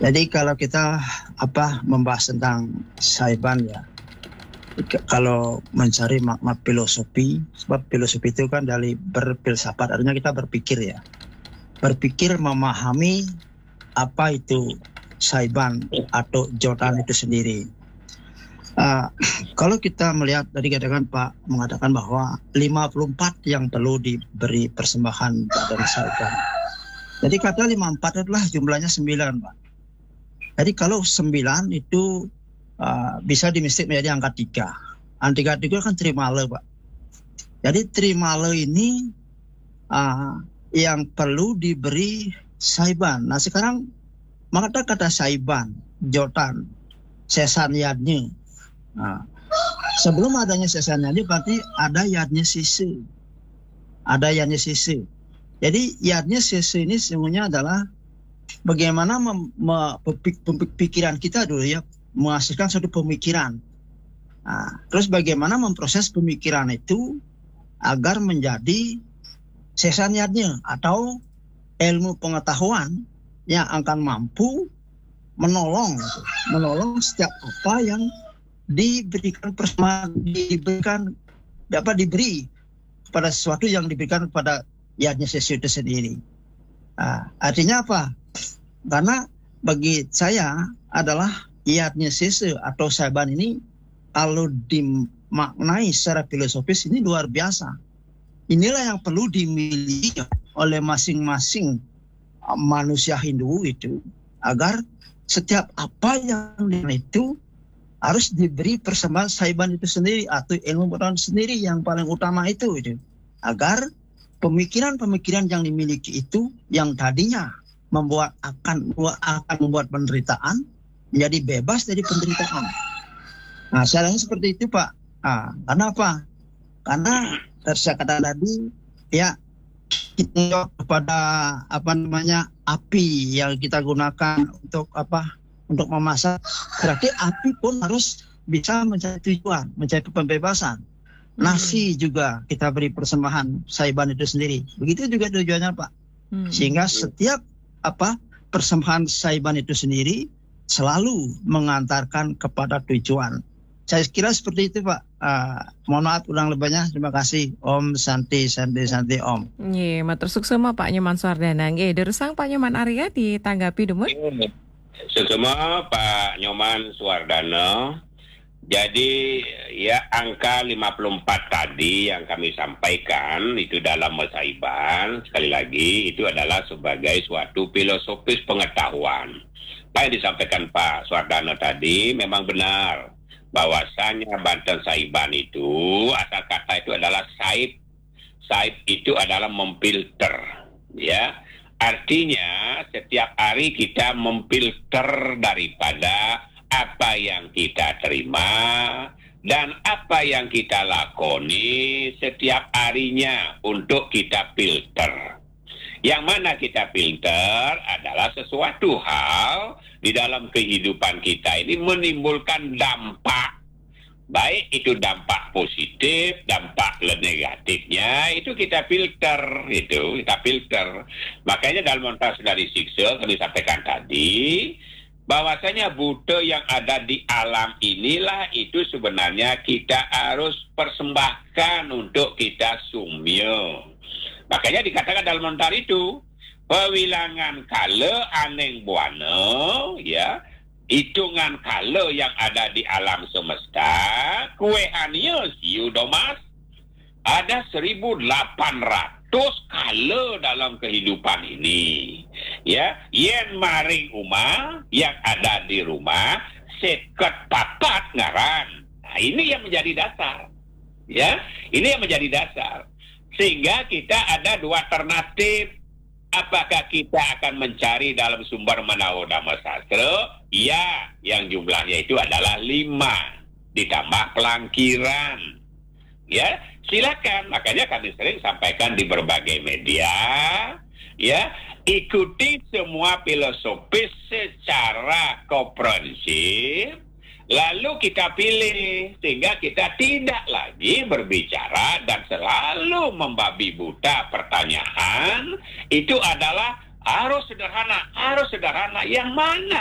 Jadi kalau kita membahas tentang Saiban ya, kalau mencari makna filosofi, sebab filosofi itu kan dari berfilsafat, artinya kita berpikir ya, berpikir memahami apa itu Saiban atau Jordan itu sendiri. Kalau kita melihat tadi katakan Pak mengatakan bahwa 54 yang perlu diberi persembahan dari Saiban. Jadi kata 54 adalah jumlahnya 9 Pak. Jadi kalau 9 itu bisa dimistik menjadi angka 3. Angka 3 kan trimale Pak. Jadi trimale ini yang perlu diberi Saiban. Nah sekarang maka kata Saiban, Jotan, sesan yadnya. Nah, sebelum adanya sesan yadnya berarti ada yadnya sisi. Ada yadnya sisi. Jadi yadnya sisi ini semuanya adalah bagaimana pikiran kita dulu ya, menghasilkan suatu pemikiran. Nah, terus bagaimana memproses pemikiran itu agar menjadi sesaniyatnya atau ilmu pengetahuan yang akan mampu menolong setiap apa yang diberi kepada sesuatu yang diberikan kepada yadnya sesi itu sendiri. Nah, artinya apa? Karena bagi saya adalah yadnya sesi atau Saiban ini kalau dimaknai secara filosofis ini luar biasa. Inilah yang perlu dimiliki oleh masing-masing manusia Hindu itu agar setiap apa yang itu harus diberi persembahan Saiban itu sendiri atau ilmu pengetahuan sendiri yang paling utama itu agar pemikiran-pemikiran yang dimiliki itu yang tadinya akan membuat penderitaan menjadi bebas dari penderitaan. Nah, caranya seperti itu Pak. Karena apa? Karena saya katakan tadi ya kita kepada api yang kita gunakan untuk memasak, berarti api pun harus bisa mencari tujuan, mencari pembebasan. Nasi juga kita beri persembahan Saiban itu sendiri. Begitu juga tujuannya Pak. Sehingga setiap persembahan Saiban itu sendiri selalu mengantarkan kepada tujuan. Saya kira seperti itu Pak. Mohon maaf kurang lebihnya. Terima kasih. Om Santi Om. Nggih, matur suksema Pak Nyoman Suardana. Nggih, deresang Pak Nyoman Arya ditanggapi demun. Suksema Pak Nyoman Suardana. Jadi ya angka 54 tadi yang kami sampaikan itu dalam Saiban, sekali lagi itu adalah sebagai suatu filosofis pengetahuan. Apa yang disampaikan Pak Suardana tadi memang benar, bahwasanya Banten Saiban itu asal kata itu adalah saib. Saib itu adalah memfilter, ya. Artinya setiap hari kita memfilter daripada apa yang kita terima dan apa yang kita lakoni setiap harinya untuk kita filter. Yang mana kita filter adalah sesuatu hal di dalam kehidupan kita ini menimbulkan dampak. Baik itu dampak positif, dampak negatifnya, itu kita filter, kita filter. Makanya dalam Mantra dari Siksa, kami sampaikan tadi, bahwasanya Buddha yang ada di alam inilah itu sebenarnya kita harus persembahkan untuk kita sumya. Makanya dikatakan dalam Mantra itu, pewilangan kala aneng buana, ya, hitungan kala yang ada di alam semesta, kuehania siu domas, ada 1.800 kala dalam kehidupan ini. Ya, yen maring umah yang ada di rumah, seket papat ngaran. Nah, ini yang menjadi dasar. Ya, ini yang menjadi dasar. Sehingga kita ada dua alternatif. Apakah kita akan mencari dalam sumber Manao Dhamma Sastra? Ya, yang jumlahnya itu adalah 5 ditambah pelangkiran. Ya, silakan. Makanya kami sering sampaikan di berbagai media, ya, ikuti semua filosofis secara komprehensif. Lalu kita pilih, sehingga kita tidak lagi berbicara dan selalu membabi buta pertanyaan. Itu adalah harus sederhana. Yang mana